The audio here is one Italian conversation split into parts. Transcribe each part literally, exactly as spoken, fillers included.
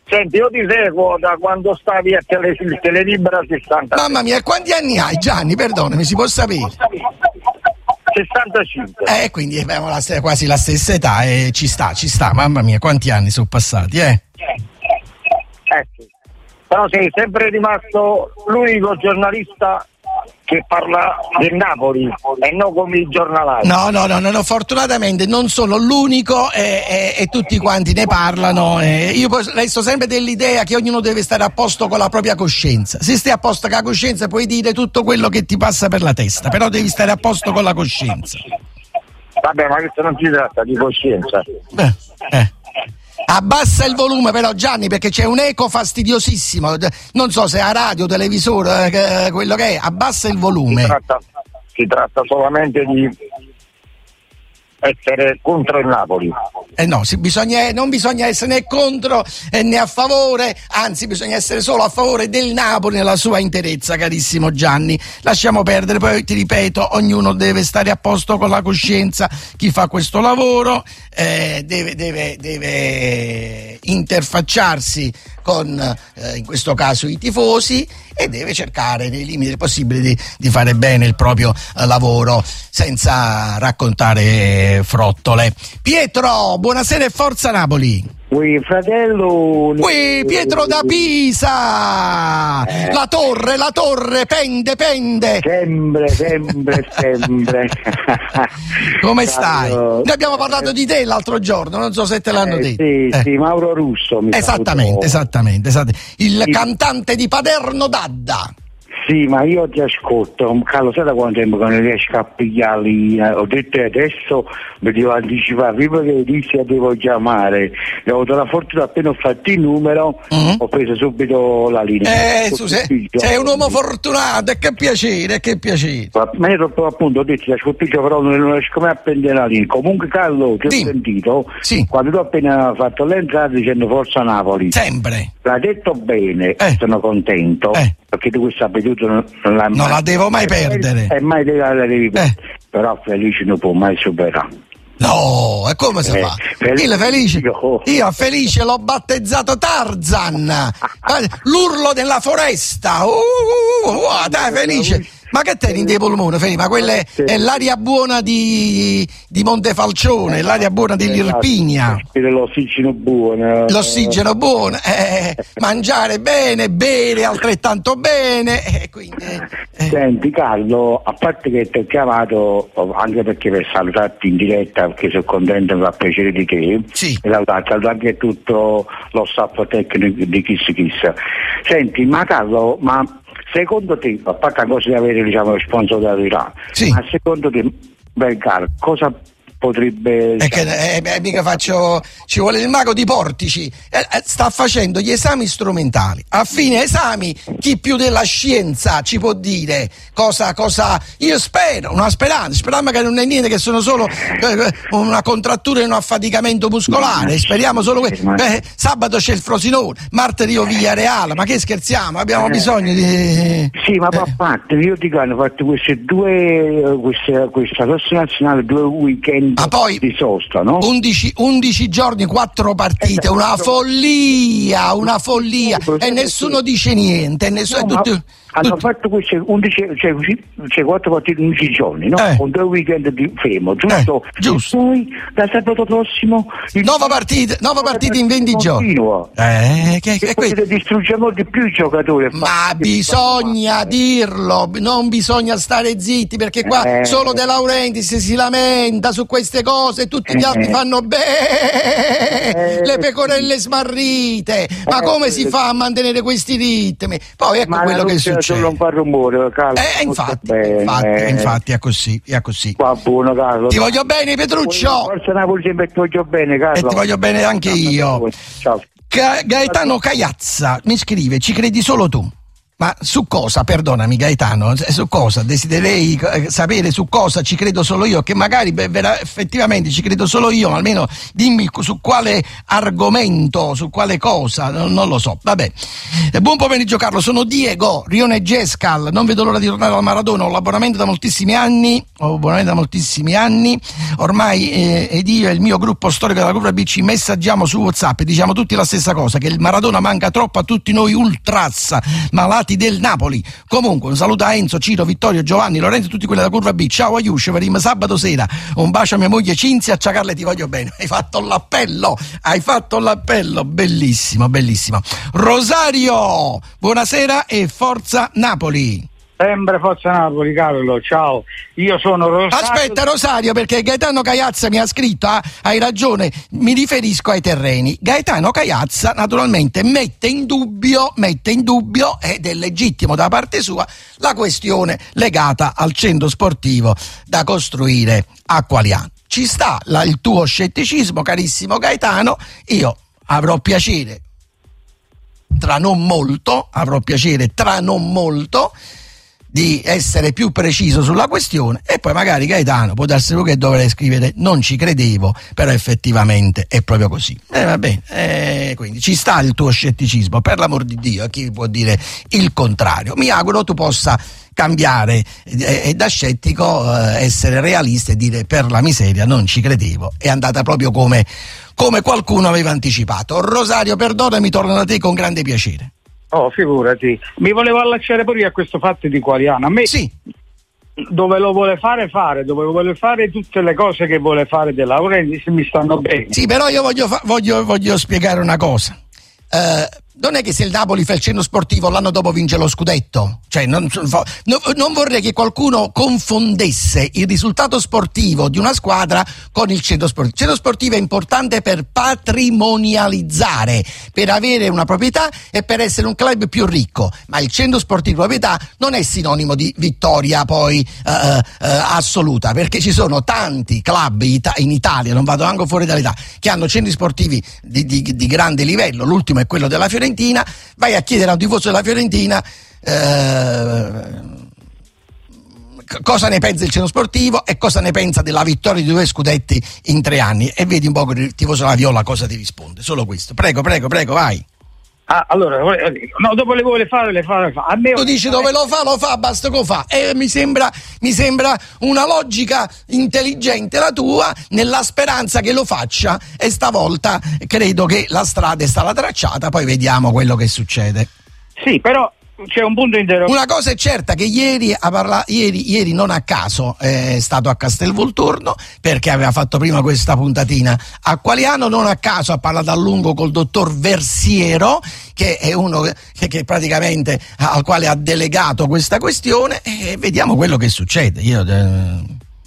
Senti, io ti seguo da quando stavi a tele, Telelibera sessanta. Mamma mia, quanti anni hai, Gianni? Perdonami, si può sapere? sessantacinque. Eh, quindi abbiamo la, quasi la stessa età e ci sta, ci sta. Mamma mia, quanti anni sono passati, eh? Eh sì. Però sei sempre rimasto l'unico giornalista che parla del Napoli e non come i giornalari. No, no, no, no, no, fortunatamente non sono l'unico e, e, e tutti quanti ne parlano. E io poi resto sempre dell'idea che ognuno deve stare a posto con la propria coscienza. Se stai a posto con la coscienza puoi dire tutto quello che ti passa per la testa, però devi stare a posto con la coscienza. Vabbè, ma questo non si tratta di coscienza. Eh, eh. Abbassa il volume però, Gianni, perché c'è un eco fastidiosissimo, non so se è a radio, televisore, eh, quello che è, abbassa il volume. Si tratta, si tratta solamente di essere contro il Napoli. Eh no, si bisogna, non bisogna essere né contro eh, né a favore, anzi bisogna essere solo a favore del Napoli nella sua interezza, carissimo Gianni. Lasciamo perdere, poi ti ripeto, ognuno deve stare a posto con la coscienza, chi fa questo lavoro eh, deve, deve, deve interfacciarsi con eh, in questo caso i tifosi e deve cercare nei limiti possibili di, di fare bene il proprio eh, lavoro senza raccontare frottole. Pietro, buonasera e forza Napoli. Ui, fratello. Ui, Pietro da Pisa. Eh. La torre, la torre, pende, pende. Sempre, sempre, sempre. Come stai? Noi abbiamo parlato di te l'altro giorno, non so se te l'hanno eh, detto. Sì, eh. sì, Mauro Russo. Mi esattamente, esattamente, esattamente. Il sì. cantante di Paderno Dadda. Sì, ma io ti ascolto, Carlo, sai da quanto tempo che non riesco a pigliarli? Ho detto adesso mi devo anticipare, prima che inizia devo chiamare. Ho avuto la fortuna, appena ho fatto il numero, mm-hmm. ho preso subito la linea. Eh, su, sei, sei un uomo fortunato, e che piacere, che piacere. Ma io appunto ho detto ti ascolto, però non riesco mai a prendere la linea. Comunque Carlo, ti ho sì. sentito, sì. quando tu hai appena fatto l'entrata dicendo Forza Napoli. Sempre. L'ha detto bene, eh. sono contento, eh. perché tu questa abitudine non, non la, non la devo mai perdere. E mai la devi eh. Però Felice non può mai superare. No, e come si eh, fa? Felice, Il Felice, io, io a Felice l'ho battezzato Tarzan, l'urlo della foresta. Uh, uh, uh, uh, dai Felice. Ma che te dei polmoni, Felice? Ma quella è, è l'aria buona di, di Montefalcione, l'aria buona dell'Irpinia. L'ossigeno buono. L'ossigeno buono, eh, mangiare bene, bere altrettanto bene. Eh, quindi, eh. Senti Carlo, a parte che ti ho chiamato anche perché per salutarti in diretta, perché sono contento e mi fa piacere di te, sì. e saluto anche tutto lo staff tecnico di Kiss Kiss. Senti, ma Carlo, ma secondo te, a parte la cosa di avere diciamo lo sponsor della verità, sì. ma secondo te, Belgar, cosa potrebbe... È che eh, eh, mica faccio, ci vuole il mago di Portici, eh, eh, sta facendo gli esami strumentali, a fine esami chi più della scienza ci può dire cosa, cosa io spero, una speranza, speriamo che non è niente, che sono solo eh, una contrattura e un affaticamento muscolare, speriamo solo que- eh, sabato c'è il Frosinone, martedì Villareal, ma che scherziamo, abbiamo eh, bisogno di... Sì, ma eh. a parte, io dico, hanno fatto queste due, queste, questa corsa nazionale, due weekend ma poi di sosta, no? undici, undici giorni, quattro partite, eh, una no. follia, una follia, no, e nessuno dice niente, nessuno, no, tutti, hanno tutti... fatto queste undici, cioè, cioè quattro partite in undici giorni, no? Eh. Con due weekend di fermo, giusto? Eh, giusto. E poi da sabato prossimo nove partite, nove partite in venti giorni. Eh, che, che, che distruggiamo di più i giocatori. Ma bisogna dirlo, non bisogna stare zitti, perché qua eh. solo De Laurentiis si lamenta su queste cose, tutti gli altri fanno bene, eh. le pecorelle smarrite, ma eh. come si fa a mantenere questi ritmi? Poi ecco ma quello che succede. Non fa rumore, Carlo. Eh, infatti, infatti, infatti è così, è così. Va buono, Carlo. Ti voglio bene, Petruccio. Forza Napoli sempre ti voglio bene, Carlo. E ti voglio bene anche io. Ciao. Ga- Gaetano Cagliazza mi scrive: ci credi solo tu? Ma su cosa, perdonami Gaetano, su cosa? Desiderei sapere su cosa ci credo solo io, che magari beh, vera, effettivamente ci credo solo io, ma almeno dimmi su quale argomento, su quale cosa, non, non lo so. Vabbè. Eh, buon pomeriggio Carlo, sono Diego, Rione Gescal, non vedo l'ora di tornare al Maradona, ho l'abbonamento da moltissimi anni, ho l'abbonamento da moltissimi anni, ormai eh, ed io e il mio gruppo storico della Curva B ci messaggiamo su WhatsApp e diciamo tutti la stessa cosa, che il Maradona manca troppo a tutti noi ultras, malati del Napoli. Comunque un saluto a Enzo, Ciro, Vittorio, Giovanni, Lorenzo e tutti quelli della Curva B. Ciao Ayuscio, vedremo sabato sera. Un bacio a mia moglie Cinzia, ciao Carle, ti voglio bene. Hai fatto l'appello, hai fatto l'appello, bellissimo, bellissimo. Rosario, buonasera e forza Napoli. Sempre Forza Napoli, Carlo, ciao. Io sono Rosario. Aspetta Rosario, perché Gaetano Caiazza mi ha scritto, ah, hai ragione, mi riferisco ai terreni. Gaetano Caiazza naturalmente mette in dubbio, mette in dubbio, ed è legittimo da parte sua, la questione legata al centro sportivo da costruire a Qualiano. Ci sta la, il tuo scetticismo, carissimo Gaetano, io avrò piacere, tra non molto, avrò piacere tra non molto, di essere più preciso sulla questione, e poi magari Gaetano può darsi che dovrei scrivere non ci credevo, però effettivamente è proprio così. Eh, va bene, eh, quindi ci sta il tuo scetticismo, per l'amor di Dio, chi può dire il contrario? Mi auguro tu possa cambiare e, e da scettico eh, essere realista e dire per la miseria non ci credevo, è andata proprio come, come qualcuno aveva anticipato. Rosario, perdonami, torno da te con grande piacere. Oh, figurati, mi volevo allacciare pure io a questo fatto di Qualiano. A me, sì, dove lo vuole fare, fare, dove vuole fare tutte le cose che vuole fare De Laurentiis mi stanno bene. Sì, però io voglio, fa- voglio, voglio spiegare una cosa. Uh, non è che se il Napoli fa il centro sportivo l'anno dopo vince lo scudetto, cioè non, non vorrei che qualcuno confondesse il risultato sportivo di una squadra con il centro sportivo. Il centro sportivo è importante per patrimonializzare, per avere una proprietà e per essere un club più ricco, ma il centro sportivo di proprietà non è sinonimo di vittoria poi uh, uh, assoluta, perché ci sono tanti club in Italia, non vado anche fuori dall'Italia, che hanno centri sportivi di, di, di grande livello. L'ultimo è quello della Fiorentina. Vai a chiedere a un tifoso della Fiorentina eh, cosa ne pensa del centro sportivo e cosa ne pensa della vittoria di due scudetti in tre anni, e vedi un po' il tifoso della Viola cosa ti risponde. Solo questo. Prego, prego, prego, vai. Ah, allora, no, dopo le vuole fare, le fa, le fa. A me tu dici dove lo fa, lo fa, basta che lo fa. E mi sembra, mi sembra una logica intelligente la tua, nella speranza che lo faccia, e stavolta credo che la strada è stata tracciata, poi vediamo quello che succede. Sì, però c'è un punto interrogativo. Una cosa è certa, che ieri, a parla- ieri, ieri non a caso è stato a Castelvolturno, perché aveva fatto prima questa puntatina a Qualiano, non a caso ha parlato a lungo col dottor Versiero, che è uno che, che praticamente al quale ha delegato questa questione, e vediamo quello che succede. Io, eh...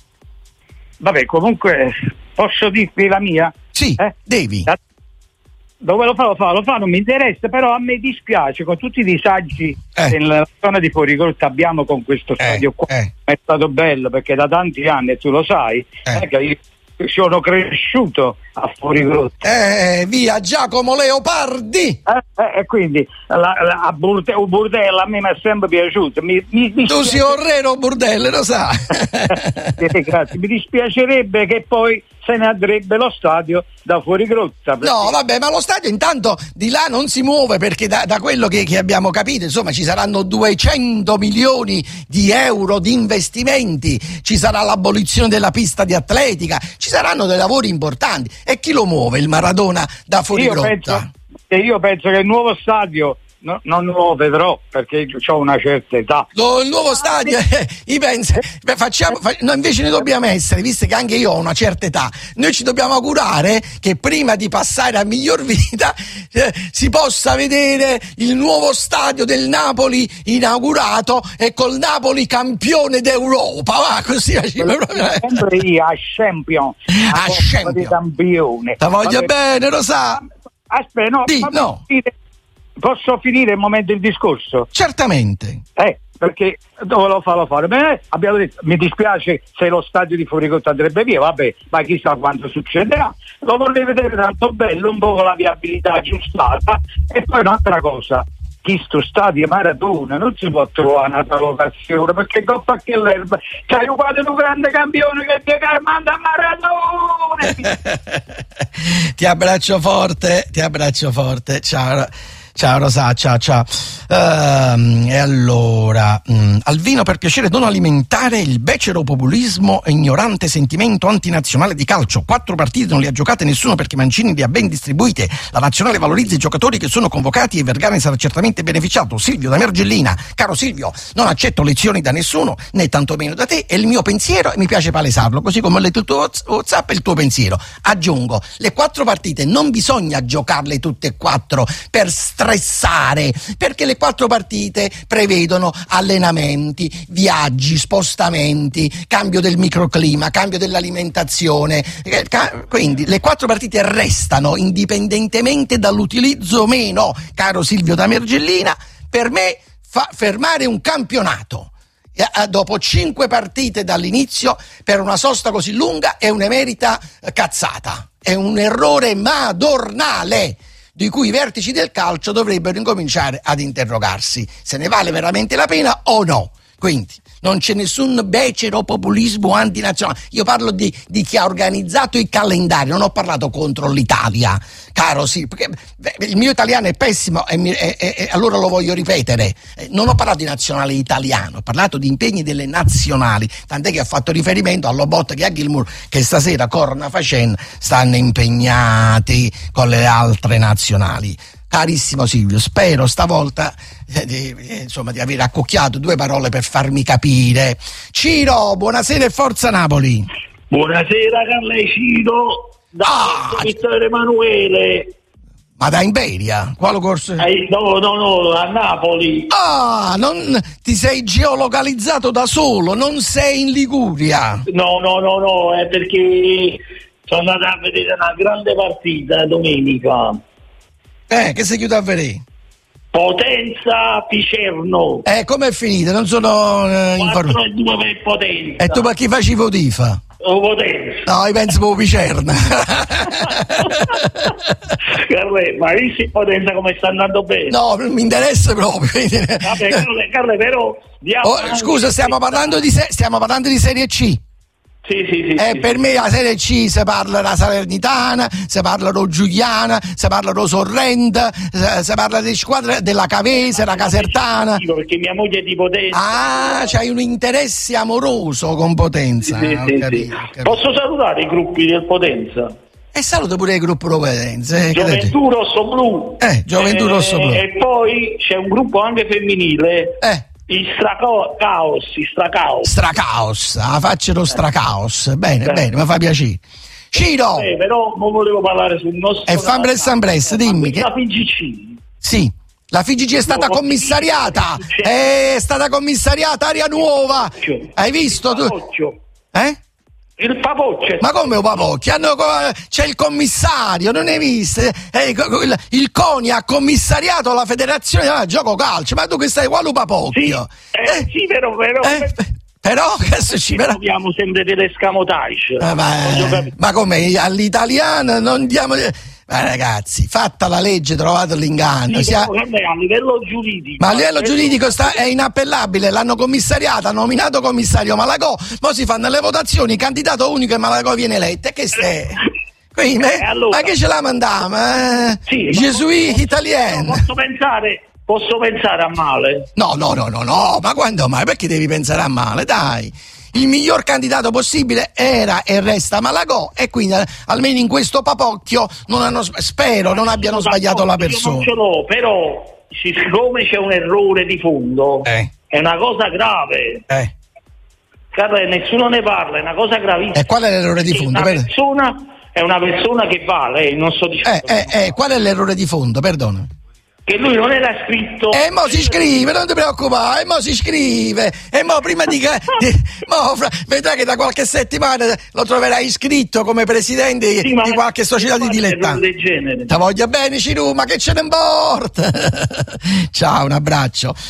Vabbè, comunque posso dirvi la mia? Sì, eh? devi. Da- Dove lo fa, lo fa, lo fa, non mi interessa, però a me dispiace con tutti i disagi eh. che nella zona di Fuorigrotta abbiamo con questo stadio eh. qua. Eh. È stato bello perché da tanti anni, e tu lo sai, eh. eh, che io sono cresciuto a Fuorigrotta. Eh, via Giacomo Leopardi! Eh, eh, e quindi la, la, a Burde, un bordello a me mi è sempre piaciuto. Mi, mi tu dispiace... sei Orrero Burdelle, lo sai. eh, grazie. Mi dispiacerebbe che poi se ne andrebbe lo stadio da Fuorigrotta. Perché... No, vabbè, ma lo stadio intanto di là non si muove, perché da, da quello che, che abbiamo capito, insomma, ci saranno duecento milioni di euro di investimenti, ci sarà l'abolizione della pista di atletica, ci saranno dei lavori importanti. E chi lo muove il Maradona da Fuorigrotta? Io penso, io penso che il nuovo stadio no, non lo vedrò, perché ho una certa età. Lo, il nuovo stadio, eh, io penso, beh, facciamo, fa, no, invece noi dobbiamo essere, visto che anche io ho una certa età, noi ci dobbiamo augurare che prima di passare a miglior vita eh, si possa vedere il nuovo stadio del Napoli inaugurato e col Napoli campione d'Europa, va, così facciamo proprio. Sempre io a Champion, a Champion. Campione. Ti voglio Vabbè. bene, lo sa. Aspetta, no, Di, no. Finire, posso finire il momento il discorso? Certamente. Eh, perché dove lo fa lo fare? Beh, abbiamo detto, mi dispiace se lo stadio di Fuorigrotta andrebbe via, vabbè, ma chissà quando succederà. Lo vorrei vedere tanto bello, un po' con la viabilità aggiustata. E poi un'altra cosa, chi sto stadio Maradona non si può trovare una locazione, perché coppa che l'erba c'hai un padre un grande campione che ti manda Maradona. Ti abbraccio forte, ti abbraccio forte, ciao. Ciao Rosa, ciao ciao. Uh, e allora, um, al vino per piacere non alimentare il becero populismo e ignorante sentimento antinazionale di calcio. Quattro partite non le ha giocate nessuno perché Mancini le ha ben distribuite. La nazionale valorizza i giocatori che sono convocati e Vergara ne sarà certamente beneficiato. Silvio da Mergellina, caro Silvio, non accetto lezioni da nessuno, né tantomeno da te, è il mio pensiero e mi piace palesarlo, così come ho letto il tuo WhatsApp e il tuo pensiero. Aggiungo, le quattro partite non bisogna giocarle tutte e quattro per stressare, perché le quattro partite prevedono allenamenti, viaggi, spostamenti, cambio del microclima, cambio dell'alimentazione, quindi le quattro partite restano indipendentemente dall'utilizzo o meno, caro Silvio da Mergellina. Per me fa fermare un campionato dopo cinque partite dall'inizio per una sosta così lunga è un'emerita cazzata, è un errore madornale di cui i vertici del calcio dovrebbero incominciare ad interrogarsi se ne vale veramente la pena o no. Quindi non c'è nessun becero populismo antinazionale. Io parlo di, di chi ha organizzato i calendari, non ho parlato contro l'Italia, caro sì, perché beh, il mio italiano è pessimo e, e, e, e allora lo voglio ripetere. Non ho parlato di nazionale italiano, ho parlato di impegni delle nazionali, tant'è che ho fatto riferimento a Lobotka e a Gilmour che stasera Corna Facen stanno impegnati con le altre nazionali. Carissimo Silvio, spero stavolta eh, di, eh, insomma, di aver accocchiato due parole per farmi capire. Ciro, buonasera e forza Napoli. Buonasera Carle Ciro, da ah, Vittorio Emanuele. Ma da Imperia? Quale corso? Eh, no, no, no, a Napoli. Ah, non ti sei geolocalizzato da solo, non sei in Liguria. No, no, no, no, è perché sono andato a vedere una grande partita domenica. Eh, che si chiude a vedere? Potenza Picerno. Eh, com'è finita? Non sono eh, informato. quattro a due per Potenza. E tu per chi facevo tifa? O Potenza. No, io penso per Picerno. Carle, ma visto Potenza come sta andando bene? No, non mi interessa proprio. Vabbè, Carle, Carle però... Oh, scusa, stiamo parlando, di se- stiamo parlando di Serie C. Sì, sì, sì. Eh, sì, per sì. me la Serie C si parla la Salernitana, si parla lo Giuliana, si parla lo Sorrento, si, si parla di squadre della Cavese, la Casertana. Perché mia moglie è di Potenza. Ah, c'hai un interesse amoroso con Potenza. Sì, sì, ah, sì, capito, sì. capito. Posso salutare i gruppi del Potenza? E saluto pure il gruppo Potenza. Eh, Gioventù Rosso Blu. Eh, Gioventù eh, Rosso Blu. E poi c'è un gruppo anche femminile. Eh. Il Stracaos, il Stracaos. Stracaos, la faccia lo Stracaos. Bene, Eh. bene, mi fa piacere. Ciro! Eh, però non volevo parlare sul nostro... E Fambres Sambres, dimmi che... La P G C. Sì. La F I G C è stata No, commissariata, è stata commissariata, aria nuova. Hai visto tu? Eh? Il Papocchio. Ma come un Papocchio? Hanno, c'è il commissario, non hai visto? Eh, il, il CONI ha commissariato la federazione ah, gioco calcio, ma tu che stai quale Papocchio? Sì, eh, eh, sì, però, però, eh, però che ci però... abbiamo sempre delle scamotage. Eh, ma, ma come all'italiano non diamo... Ma ragazzi, fatta la legge, trovato l'inganno. Sì, sia... a livello giuridico. Ma a livello giuridico sta, è inappellabile, l'hanno commissariata, hanno nominato commissario Malagò, poi si fanno le votazioni, candidato unico e Malagò viene eletto. E che stai? Quindi, eh, allora... ma che ce la mandiamo? Eh? Sì, Gesuiti italiani. Posso pensare, posso pensare a male? No, no, no, no, no, ma quando mai? Perché devi pensare a male? Dai. Il miglior candidato possibile era e resta Malagò e quindi almeno in questo papocchio non hanno, spero non abbiano sbagliato la persona. Io non ce l'ho, però siccome c'è un errore di fondo eh. è una cosa grave. Eh. Carlo, nessuno ne parla, è una cosa gravissima. E qual è l'errore di fondo? Una persona, è una persona che vale, non sto dicendo. Eh, eh, eh, qual è l'errore di fondo? Perdona. Che lui non era scritto. E mo si scrive, non ti preoccupare, e mo si scrive, e mo prima di che. di, mo, fra, vedrai che da qualche settimana lo troverai iscritto come presidente sì, di qualche società di dilettanti. Ti voglio bene, Ciru, ma che ce ne importa? Ciao, un abbraccio.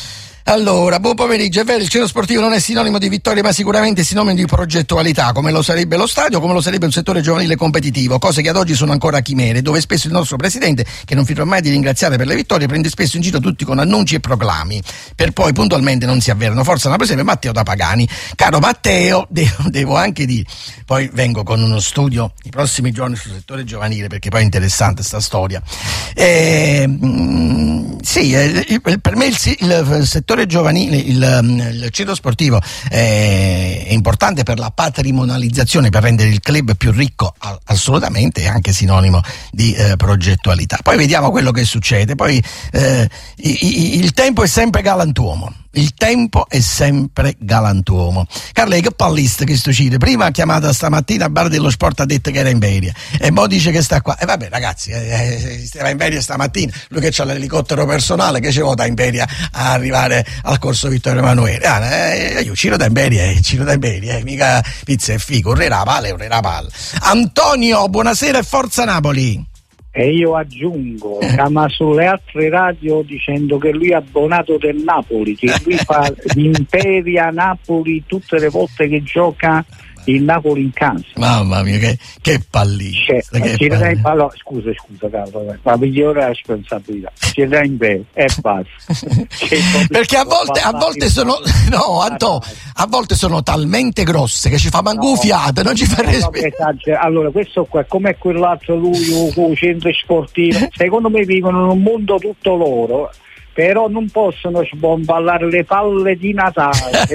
Allora, buon pomeriggio. È vero, il centro sportivo non è sinonimo di vittoria, ma sicuramente è sinonimo di progettualità, come lo sarebbe lo stadio, come lo sarebbe un settore giovanile competitivo, cose che ad oggi sono ancora chimere, dove spesso il nostro presidente, che non finirà mai di ringraziare per le vittorie, prende spesso in giro tutti con annunci e proclami, per poi puntualmente non si avverano. Forza una presepe Matteo da Pagani. Caro Matteo, devo, devo anche dire, poi vengo con uno studio i prossimi giorni sul settore giovanile, perché poi è interessante sta storia. Eh, mh, sì, eh, per me il, il settore giovanile, il, il centro sportivo è, è importante per la patrimonializzazione, per rendere il club più ricco, assolutamente, è anche sinonimo di eh, progettualità. Poi vediamo quello che succede. Poi eh, i, i, il tempo è sempre galantuomo. Il tempo è sempre galantuomo. Carla, che pallista che sto cire? Prima ha chiamato stamattina a Bar dello Sport, ha detto che era in Beria e mo dice che sta qua. E eh, vabbè ragazzi, eh, era in Beria stamattina, lui che c'ha l'elicottero personale, che ci vota in Beria a arrivare al corso Vittorio Emanuele. Ah, eh, io ciro da Beria, eh, ciro da Beria, eh, mica pizza e figo, urrerà palla e urrerà palla. Antonio, buonasera e forza Napoli. E io aggiungo, chiama sulle altre radio dicendo che lui è abbonato del Napoli, che lui fa l'Imperia Napoli tutte le volte che gioca il Napoli in casa. Mamma mia, che, che pallina. Cioè, che pallina. Allora, scusa, scusa Carlo, ma migliore la responsabilità. Ci dai in bene e basta. Perché a volte, a volte sono no, Anto, a volte sono talmente grosse che ci fa manco no, fiato, non ci fa no, respirare. No, allora, questo qua, come quell'altro lui, il centro sportivo, secondo me vivono in un mondo tutto loro. Però non possono sbomballare le palle di Natale.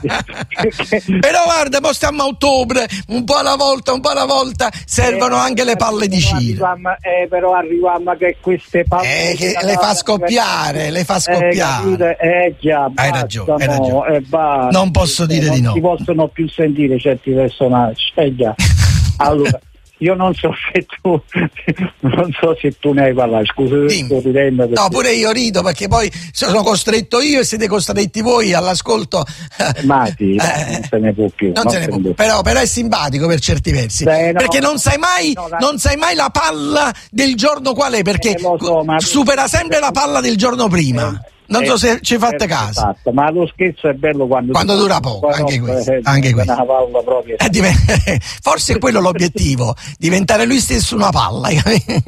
Però guarda, poi stiamo a ottobre, un po' alla volta, un po' alla volta, servono eh, anche le palle di Ciro. Eh, però arriviamo che queste palle eh, che le fa scoppiare, eh, le fa scoppiare. Eh, eh già, hai basta, ragione, hai no, ragione. Eh, basta, non posso dire non di no. Non si possono più sentire certi personaggi. Eh già. Allora, io non so se tu non so se tu ne hai parlato, scusa. Perché... No, pure io rido perché poi sono costretto io e siete costretti voi all'ascolto. Ma sì, eh, non se ne può più. Non, non se ne può più. Però, però è simpatico per certi versi. Beh, no, perché non sai mai, no, non sai mai la palla del giorno qual è, perché eh, so, supera sempre la palla del giorno prima. Eh. Non so se ci fate caso. Esatto, ma lo scherzo è bello quando, quando dura poco, anche questo. Eh, anche questo. Una palla proprio. Eh, div- forse è quello l'obiettivo, diventare lui stesso una palla. Hai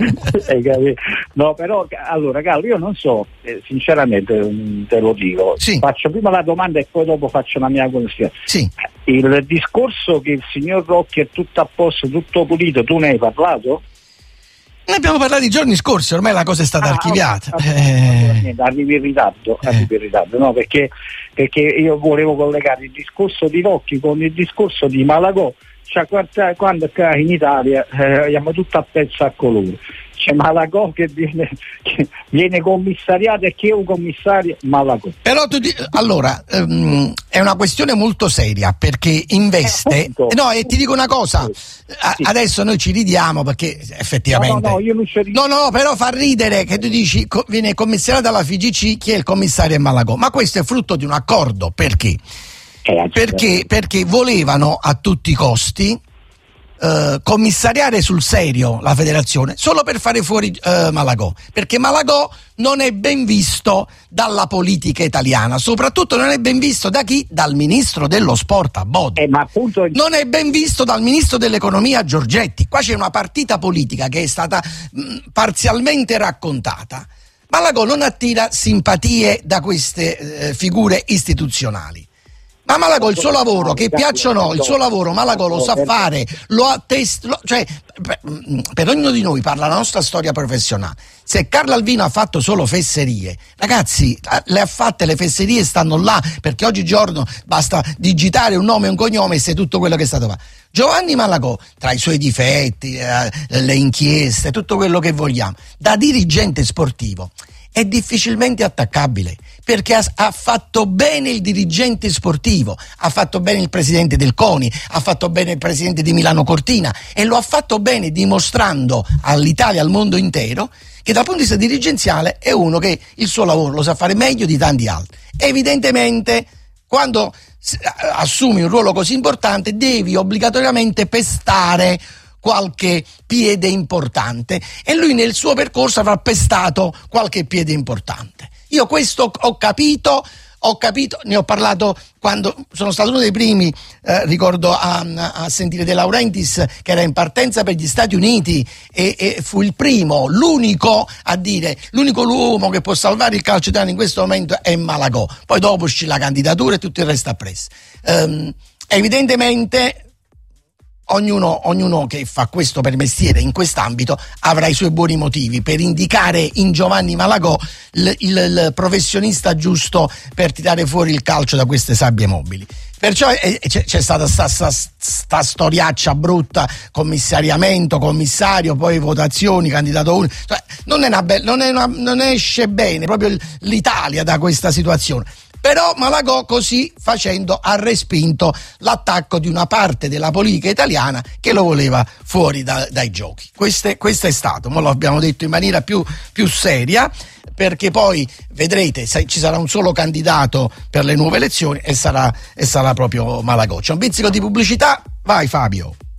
capito? No, però allora Carlo, io non so, eh, sinceramente te lo dico. Sì. Faccio prima la domanda e poi dopo faccio la mia considerazione. Sì. Il discorso che il signor Rocchi è tutto a posto, tutto pulito, tu ne hai parlato? Ne abbiamo parlato i giorni scorsi, ormai la cosa è stata ah, archiviata. Okay. Eh... Arrivi in ritardo, arrivi in ritardo, no? Perché, perché io volevo collegare il discorso di Rocchi con il discorso di Malagò. Cioè, quando in Italia eh, abbiamo tutto a pezzo a colore. C'è Malagò che viene, che viene commissariato e chi è un commissario? Malagò. Però tu di- allora um, è una questione molto seria perché investe eh, no e ti dico una cosa a- sì. Adesso noi ci ridiamo perché effettivamente no no, no io non ci rido. no no però fa ridere che tu dici co- viene commissariato dalla F I G C, chi è il commissario è Malagò, ma questo è frutto di un accordo. Perché? Eh, perché perché volevano a tutti i costi Uh, commissariare sul serio la federazione solo per fare fuori uh, Malagò, perché Malagò non è ben visto dalla politica italiana, soprattutto non è ben visto da chi? Dal ministro dello sport Abodi, eh, ma appunto... non è ben visto dal ministro dell'economia Giorgetti. Qua c'è una partita politica che è stata mh, parzialmente raccontata. Malagò non attira simpatie da queste eh, figure istituzionali. Ma Malagò il suo lavoro, che piaccia o no, il suo lavoro Malagò lo sa fare, lo attest- lo, cioè per, per ognuno di noi parla la nostra storia professionale. Se Carlo Alvino ha fatto solo fesserie, ragazzi, le ha fatte le fesserie, stanno là, perché oggigiorno basta digitare un nome e un cognome e sai tutto quello che è stato fatto. Giovanni Malagò, tra i suoi difetti, eh, le inchieste, tutto quello che vogliamo, da dirigente sportivo è difficilmente attaccabile, perché ha, ha fatto bene il dirigente sportivo, ha fatto bene il presidente del CONI, ha fatto bene il presidente di Milano Cortina e lo ha fatto bene dimostrando all'Italia, al mondo intero, che dal punto di vista dirigenziale è uno che il suo lavoro lo sa fare meglio di tanti altri. Evidentemente quando assumi un ruolo così importante devi obbligatoriamente pestare qualche piede importante e lui nel suo percorso avrà pestato qualche piede importante. Io questo ho capito, Ho capito, ne ho parlato quando sono stato uno dei primi, eh, ricordo a, a sentire De Laurentiis, che era in partenza per gli Stati Uniti e, e fu il primo, l'unico a dire l'unico uomo che può salvare il calcio italiano in questo momento è Malagò. Poi dopo uscì la candidatura e tutto il resto appresso. Um, evidentemente Ognuno, ognuno che fa questo per mestiere in quest'ambito avrà i suoi buoni motivi per indicare in Giovanni Malagò il, il, il professionista giusto per tirare fuori il calcio da queste sabbie mobili. Perciò eh, c'è, c'è stata sta, sta, sta storiaccia brutta, commissariamento, commissario, poi votazioni, candidato unico. Cioè, non, è una be- non, è una, non esce bene proprio l'Italia da questa situazione. Però Malagò così facendo ha respinto l'attacco di una parte della politica italiana che lo voleva fuori da, dai giochi. Questo, questo è stato, ma lo abbiamo detto in maniera più, più seria, perché poi vedrete se ci sarà un solo candidato per le nuove elezioni e sarà, e sarà proprio Malagò. C'è un pizzico di pubblicità, vai Fabio.